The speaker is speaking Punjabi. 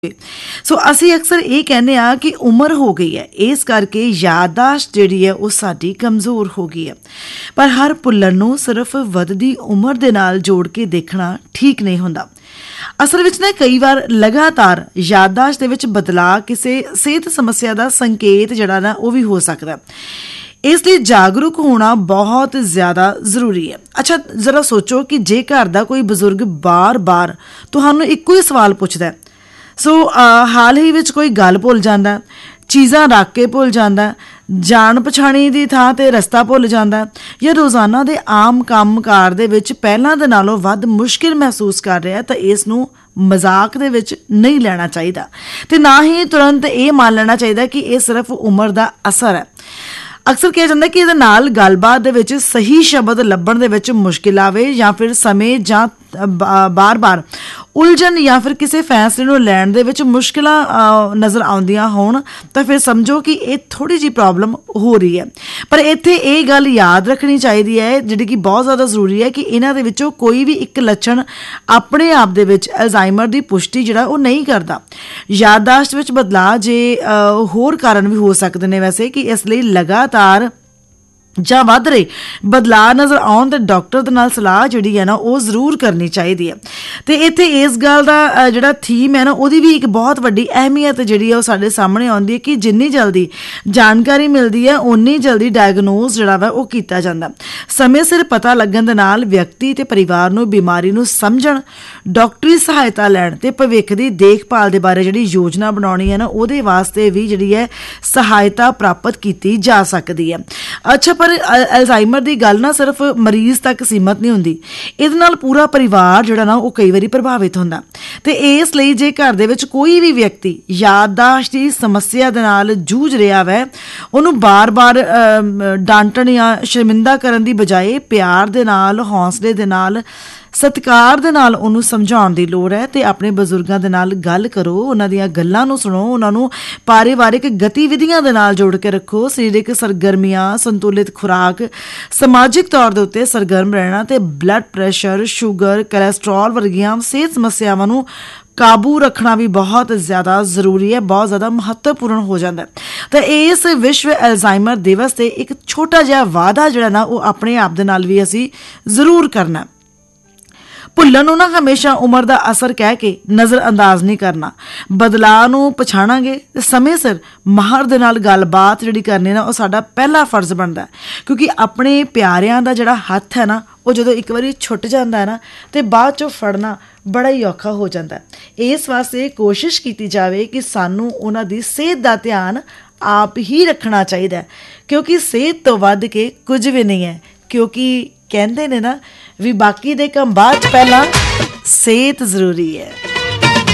ਸੋ ਅਸੀਂ ਅਕਸਰ ਇਹ ਕਹਿੰਦੇ ਆ ਕਿ ਉਮਰ ਹੋ ਗਈ ਹੈ, ਇਸ ਕਰਕੇ ਯਾਦਾਸ਼ਤ ਜਿਹੜੀ ਹੈ ਉਹ ਸਾਡੀ ਕਮਜ਼ੋਰ ਹੋ ਗਈ ਹੈ। ਪਰ ਹਰ ਭੁੱਲਣ ਨੂੰ ਸਿਰਫ ਵੱਧਦੀ ਉਮਰ ਦੇ ਨਾਲ ਜੋੜ ਕੇ ਦੇਖਣਾ ਠੀਕ ਨਹੀਂ ਹੁੰਦਾ। ਅਸਲ ਵਿੱਚ ਨਾ ਕਈ ਵਾਰ ਲਗਾਤਾਰ ਯਾਦਾਸ਼ਤ ਦੇ ਵਿੱਚ ਬਦਲਾਅ ਕਿਸੇ ਸਿਹਤ ਸਮੱਸਿਆ ਦਾ ਸੰਕੇਤ ਜਿਹੜਾ ਨਾ ਉਹ ਵੀ ਹੋ ਸਕਦਾ। ਇਸ ਲਈ ਜਾਗਰੂਕ ਹੋਣਾ ਬਹੁਤ ਜ਼ਿਆਦਾ ਜ਼ਰੂਰੀ ਹੈ। ਅੱਛਾ, ਜ਼ਰਾ ਸੋਚੋ ਕਿ ਜੇ ਘਰ ਦਾ ਕੋਈ ਬਜ਼ੁਰਗ ਬਾਰ-ਬਾਰ ਤੁਹਾਨੂੰ ਇੱਕੋ ਹੀ ਸਵਾਲ ਪੁੱਛਦਾ, ਸੋ ਹਾਲ ਹੀ ਵਿੱਚ ਕੋਈ ਗੱਲ ਭੁੱਲ ਜਾਂਦਾ, ਚੀਜ਼ਾਂ ਰੱਖ ਕੇ ਭੁੱਲ ਜਾਂਦਾ, ਜਾਣ ਪਛਾਣੀ ਦੀ ਥਾਂ ਤੇ ਰਸਤਾ ਭੁੱਲ ਜਾਂਦਾ, ਜਾਂ ਰੋਜ਼ਾਨਾ ਦੇ ਆਮ ਕੰਮਕਾਰ ਦੇ ਵਿੱਚ ਪਹਿਲਾਂ ਦੇ ਨਾਲੋਂ ਵੱਧ ਮੁਸ਼ਕਿਲ ਮਹਿਸੂਸ ਕਰ ਰਿਹਾ, ਤਾਂ ਇਸ ਨੂੰ ਮਜ਼ਾਕ ਦੇ ਵਿੱਚ ਨਹੀਂ ਲੈਣਾ ਚਾਹੀਦਾ ਤੇ ਨਾ ਹੀ ਤੁਰੰਤ ਇਹ ਮੰਨ ਲੈਣਾ ਚਾਹੀਦਾ ਕਿ ਇਹ ਸਿਰਫ ਉਮਰ ਦਾ ਅਸਰ ਹੈ। ਅਕਸਰ ਕਿਹਾ ਜਾਂਦਾ ਕਿ ਇਹਦੇ ਨਾਲ ਗੱਲਬਾਤ ਦੇ ਵਿੱਚ ਸਹੀ ਸ਼ਬਦ ਲੱਭਣ ਦੇ ਵਿੱਚ ਮੁਸ਼ਕਿਲ ਆਵੇ, ਜਾਂ ਫਿਰ ਸਮੇਂ ਜਾਂ ਬਾਰ-ਬਾਰ ਉਲਝਣ ਜਾਂ ਫਿਰ ਕਿਸੇ ਫੈਸਲੇ ਨੂੰ ਲੈਣ ਦੇ ਵਿੱਚ ਮੁਸ਼ਕਿਲਾਂ ਨਜ਼ਰ ਆਉਂਦੀਆਂ ਹੋਣ, ਤਾਂ ਫਿਰ ਸਮਝੋ ਕਿ ਇਹ ਥੋੜ੍ਹੀ ਜਿਹੀ ਪ੍ਰੋਬਲਮ ਹੋ ਰਹੀ ਹੈ। ਪਰ ਇੱਥੇ ਇਹ ਗੱਲ ਯਾਦ ਰੱਖਣੀ ਚਾਹੀਦੀ ਹੈ, ਜਿਹੜੀ ਕਿ ਬਹੁਤ ਜ਼ਿਆਦਾ ਜ਼ਰੂਰੀ ਹੈ, ਕਿ ਇਹਨਾਂ ਦੇ ਵਿੱਚੋਂ ਕੋਈ ਵੀ ਇੱਕ ਲੱਛਣ ਆਪਣੇ ਆਪ ਦੇ ਵਿੱਚ ਅਲਜ਼ਾਈਮਰ ਦੀ ਪੁਸ਼ਟੀ ਜਿਹੜਾ ਉਹ ਨਹੀਂ ਕਰਦਾ। ਯਾਦਾਸ਼ਤ ਵਿੱਚ ਬਦਲਾਅ ਜੇ ਹੋਰ ਕਾਰਨ ਵੀ ਹੋ ਸਕਦੇ ਨੇ ਵੈਸੇ, ਕਿ ਇਸ ਲਈ ਲਗਾਤਾਰ ਜਾਂ ਵੱਧ ਰਹੇ ਬਦਲਾਅ ਨਜ਼ਰ ਆਉਣ ਤੇ ਡਾਕਟਰ ਦੇ ਨਾਲ ਸਲਾਹ ਜਿਹੜੀ ਹੈ ਨਾ ਉਹ ਜ਼ਰੂਰ ਕਰਨੀ ਚਾਹੀਦੀ ਹੈ। ਤੇ ਇੱਥੇ ਇਸ ਗੱਲ ਦਾ ਜਿਹੜਾ ਥੀਮ ਹੈ ਨਾ, ਉਹਦੀ ਵੀ ਇੱਕ ਬਹੁਤ ਵੱਡੀ ਅਹਿਮੀਅਤ ਜਿਹੜੀ ਹੈ ਉਹ ਸਾਡੇ ਸਾਹਮਣੇ ਆਉਂਦੀ ਹੈ ਕਿ ਜਿੰਨੀ ਜਲਦੀ ਜਾਣਕਾਰੀ ਮਿਲਦੀ ਹੈ ਉਨੀ ਜਲਦੀ ਡਾਇਗਨੋਸ ਜਿਹੜਾ ਵਾ ਉਹ ਕੀਤਾ ਜਾਂਦਾ। ਸਮੇਂ ਸਿਰ ਪਤਾ ਲੱਗਣ ਦੇ ਨਾਲ ਵਿਅਕਤੀ ਤੇ ਪਰਿਵਾਰ ਨੂੰ ਬਿਮਾਰੀ ਨੂੰ ਸਮਝਣ, ਡਾਕਟਰੀ ਸਹਾਇਤਾ ਲੈਣ ਤੇ ਭਵਿੱਖ ਦੀ ਦੇਖਭਾਲ ਦੇ ਬਾਰੇ ਜਿਹੜੀ ਯੋਜਨਾ ਬਣਾਉਣੀ ਹੈ ਨਾ, ਉਹਦੇ ਵਾਸਤੇ ਵੀ ਜਿਹੜੀ ਹੈ ਸਹਾਇਤਾ ਪ੍ਰਾਪਤ ਕੀਤੀ ਜਾ ਸਕਦੀ ਹੈ। ਅੱਛਾ, ਪਰ ਅਲਜ਼ਾਈਮਰ ਦੀ ਗੱਲ ਨਾ ਸਿਰਫ ਮਰੀਜ਼ ਤੱਕ ਸੀਮਤ ਨਹੀਂ ਹੁੰਦੀ, ਇਹਦੇ ਨਾਲ ਪੂਰਾ ਪਰਿਵਾਰ ਜਿਹੜਾ ਨਾ ਉਹ ਕਈ ਵਾਰੀ ਪ੍ਰਭਾਵਿਤ ਹੁੰਦਾ। ਤੇ ਇਸ ਲਈ ਜੇ ਘਰ ਦੇ ਵਿੱਚ ਕੋਈ ਵੀ ਵਿਅਕਤੀ ਯਾਦਾਸ਼ਤ ਦੀ ਸਮੱਸਿਆ ਦੇ ਨਾਲ ਜੂਝ ਰਿਹਾ ਵੈ, ਉਹਨੂੰ ਬਾਰ-ਬਾਰ ਡਾਂਟਣ ਜਾਂ ਸ਼ਰਮਿੰਦਾ ਕਰਨ ਦੀ ਬਜਾਏ ਪਿਆਰ ਦੇ ਨਾਲ, ਹੌਸਲੇ ਦੇ ਨਾਲ, ਸਤਿਕਾਰ ਦੇ ਨਾਲ ਉਹਨੂੰ ਸਮਝਾਉਣ ਦੀ ਲੋੜ ਹੈ। ਤੇ ਆਪਣੇ ਬਜ਼ੁਰਗਾਂ ਦੇ ਨਾਲ ਗੱਲ ਕਰੋ, ਉਹਨਾਂ ਦੀਆਂ ਗੱਲਾਂ ਨੂੰ ਸੁਣੋ, ਉਹਨਾਂ ਨੂੰ ਪਰਿਵਾਰਿਕ ਗਤੀਵਿਧੀਆਂ ਦੇ ਨਾਲ ਜੋੜ ਕੇ ਰੱਖੋ। ਸਰੀਰਕ ਸਰਗਰਮੀਆਂ, ਸੰਤੁਲਿਤ ਖੁਰਾਕ, ਸਮਾਜਿਕ ਤੌਰ ਦੇ ਉੱਤੇ ਸਰਗਰਮ ਰਹਿਣਾ ਤੇ ਬਲੱਡ ਪ੍ਰੈਸ਼ਰ, ਸ਼ੂਗਰ, ਕੋਲੈਸਟਰੋਲ ਵਰਗੀਆਂ ਸਿਹਤ ਸਮੱਸਿਆਵਾਂ ਨੂੰ ਕਾਬੂ ਰੱਖਣਾ ਵੀ ਬਹੁਤ ਜ਼ਿਆਦਾ ਜ਼ਰੂਰੀ ਹੈ, ਬਹੁਤ ਜ਼ਿਆਦਾ ਮਹੱਤਵਪੂਰਨ ਹੋ ਜਾਂਦਾ। ਤਾਂ ਇਸ ਵਿਸ਼ਵ ਅਲਜ਼ਾਈਮਰ ਦਿਵਸ ਤੇ ਇੱਕ ਛੋਟਾ ਜਿਹਾ ਵਾਅਦਾ ਜਿਹੜਾ ਨਾ ਉਹ ਆਪਣੇ ਆਪ ਦੇ ਨਾਲ ਵੀ ਅਸੀਂ ਜ਼ਰੂਰ ਕਰਨਾ। ਭੁੱਲਣ ਨੂੰ ਨਾ ਹਮੇਸ਼ਾ ਉਮਰ ਦਾ ਅਸਰ ਕਹਿ ਕੇ ਨਜ਼ਰ ਅੰਦਾਜ਼ ਨਹੀਂ ਕਰਨਾ। ਬਦਲਾਅ ਨੂੰ ਪਛਾਣਾਂਗੇ ਤੇ ਸਮੇਂ ਸਿਰ ਮਾਹਰ ਦੇ ਨਾਲ ਗੱਲਬਾਤ ਜਿਹੜੀ ਕਰਨੀ ਨਾ ਉਹ ਸਾਡਾ ਪਹਿਲਾ ਫਰਜ਼ ਬਣਦਾ, ਕਿਉਂਕਿ ਆਪਣੇ ਪਿਆਰਿਆਂ ਦਾ ਜਿਹੜਾ ਹੱਥ ਹੈ ਨਾ ਉਹ ਜਦੋਂ ਇੱਕ ਵਾਰੀ ਛੁੱਟ ਜਾਂਦਾ ਹੈ ਨਾ ਤੇ ਬਾਅਦ ਚੋਂ ਫੜਨਾ ਬੜਾ ਹੀ ਔਖਾ ਹੋ ਜਾਂਦਾ। ਇਸ ਵਾਸਤੇ ਕੋਸ਼ਿਸ਼ ਕੀਤੀ ਜਾਵੇ ਕਿ ਸਾਨੂੰ ਉਹਨਾਂ ਦੀ ਸਿਹਤ ਦਾ ਧਿਆਨ ਆਪ ਹੀ ਰੱਖਣਾ ਚਾਹੀਦਾ, ਕਿਉਂਕਿ ਸਿਹਤ ਤੋਂ ਵੱਧ ਕੇ ਕੁਝ ਵੀ ਨਹੀਂ ਹੈ। ਕਿਉਂਕਿ ਕਹਿੰਦੇ ਨੇ ਨਾ ਵੀ ਬਾਕੀ ਦੇ ਕੰਮ ਬਾਅਦ 'ਚ, ਪਹਿਲਾਂ ਸਿਹਤ ਜ਼ਰੂਰੀ ਹੈ।